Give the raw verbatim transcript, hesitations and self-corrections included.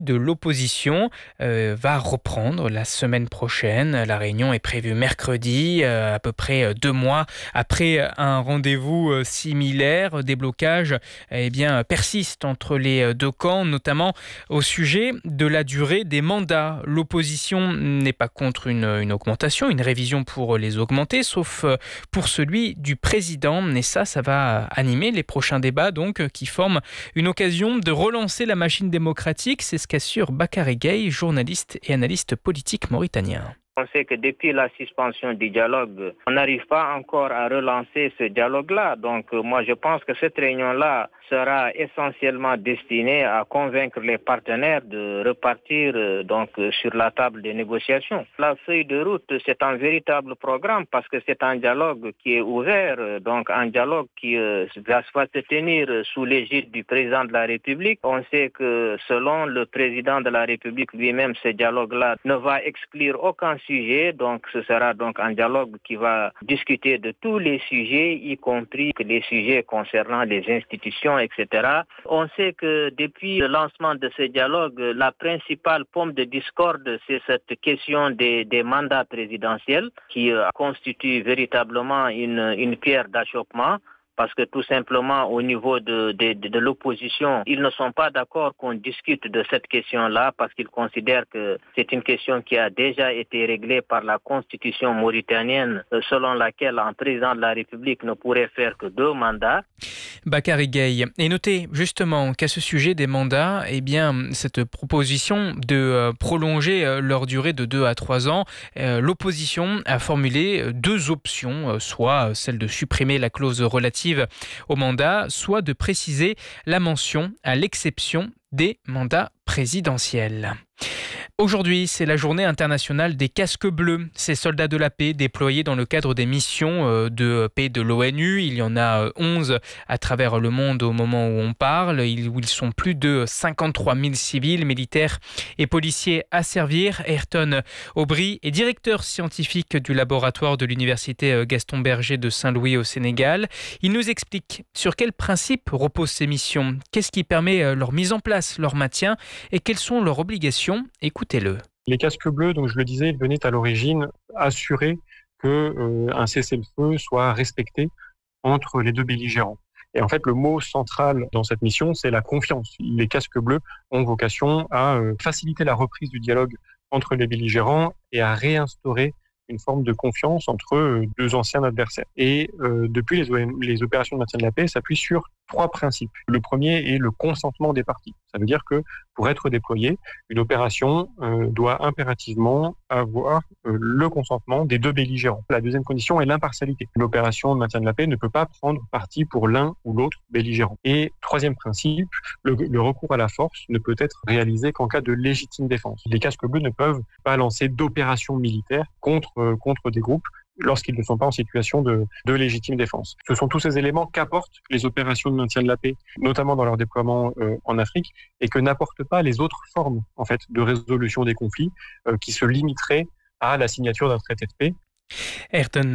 de l'opposition euh, va reprendre la semaine prochaine. La réunion est prévue mercredi, euh, à peu près deux mois après un rendez-vous euh, similaire. Des blocages eh bien, persistent entre les deux camps, notamment au sujet de la durée des mandats. L'opposition n'est pas contre une, une augmentation, une révision pour les augmenter, sauf pour celui du président. Et ça, ça va animer les prochains débats, donc, qui forment une occasion de relancer la machine démocratique. C'est ce qu'assure Bakary Gueye, journaliste et analyste politique mauritanien. On sait que depuis la suspension du dialogue, on n'arrive pas encore à relancer ce dialogue-là. Donc moi je pense que cette réunion-là sera essentiellement destinée à convaincre les partenaires de repartir donc sur la table des négociations. La feuille de route, c'est un véritable programme parce que c'est un dialogue qui est ouvert, donc un dialogue qui euh, va se tenir sous l'égide du président de la République. On sait que selon le président de la République lui-même, ce dialogue-là ne va exclure aucun sujet, donc ce sera donc un dialogue qui va discuter de tous les sujets, y compris les sujets concernant les institutions, et cetera. On sait que depuis le lancement de ce dialogue, la principale pomme de discorde, c'est cette question des, des mandats présidentiels qui euh, constitue véritablement une, une pierre d'achoppement. Parce que tout simplement, au niveau de, de, de, de l'opposition, ils ne sont pas d'accord qu'on discute de cette question-là parce qu'ils considèrent que c'est une question qui a déjà été réglée par la constitution mauritanienne, selon laquelle un président de la République ne pourrait faire que deux mandats. Bakary Gueye. Et notez justement qu'à ce sujet des mandats, eh bien, cette proposition de euh, prolonger euh, leur durée de deux à trois ans, euh, l'opposition a formulé deux options, euh, soit celle de supprimer la clause relative au mandat, soit de préciser la mention à l'exception des mandats présidentiels. Aujourd'hui, c'est la journée internationale des casques bleus. Ces soldats de la paix déployés dans le cadre des missions de paix de l'ONU. Il y en a onze à travers le monde au moment où on parle. Ils sont plus de cinquante-trois mille civils, militaires et policiers à servir. Ayrton Aubry est directeur scientifique du laboratoire de l'université Gaston Berger de Saint-Louis au Sénégal. Il nous explique sur quels principes reposent ces missions, qu'est-ce qui permet leur mise en place, leur maintien et quelles sont leurs obligations. Écoutez-le. Les casques bleus, donc je le disais, ils venaient à l'origine assurer que euh, un cessez-le-feu soit respecté entre les deux belligérants. Et en fait, le mot central dans cette mission, c'est la confiance. Les casques bleus ont vocation à euh, faciliter la reprise du dialogue entre les belligérants et à réinstaurer une forme de confiance entre deux anciens adversaires. Et euh, depuis, les, les opérations de maintien de la paix s'appuient sur trois principes. Le premier est le consentement des parties. Ça veut dire que pour être déployée, une opération euh, doit impérativement avoir euh, le consentement des deux belligérants. La deuxième condition est l'impartialité. L'opération de maintien de la paix ne peut pas prendre parti pour l'un ou l'autre belligérant. Et troisième principe, le, le recours à la force ne peut être réalisé qu'en cas de légitime défense. Les casques bleus ne peuvent pas lancer d'opérations militaires contre, euh, contre des groupes lorsqu'ils ne sont pas en situation de, de légitime défense. Ce sont tous ces éléments qu'apportent les opérations de maintien de la paix, notamment dans leur déploiement euh, en Afrique, et que n'apportent pas les autres formes en fait, de résolution des conflits euh, qui se limiteraient à la signature d'un traité de paix. Ayrton